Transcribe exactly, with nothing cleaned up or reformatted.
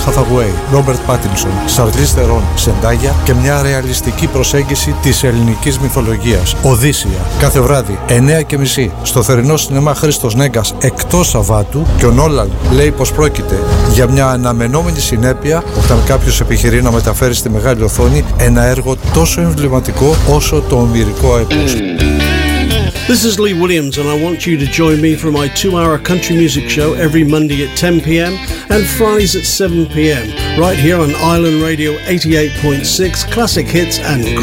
Hathaway, Robert Pattinson, Charlize Theron, Zendaya και μια ρεαλιστική προσέγγιση της ελληνικής μυθολογίας. Οδύσσια. Κάθε βράδυ εννιά και μισή στο θερινό σινεμά Χρήστος Νέγκας εκτός Σαββάτου, και ο Νόλαν λέει πως πρόκειται για μια αναμενόμενη συνέπεια όταν κάποιος επιχειρεί να μεταφέρει στη μεγάλη οθόνη ένα έργο τόσο εμβληματικό όσο το ομηρικό έπος. This is Lee Williams, and I want you to join me for my two-hour country music show every Monday at ten p.m. and Fridays at seven p.m. right here on Island Radio eighty-eight point six, classic hits and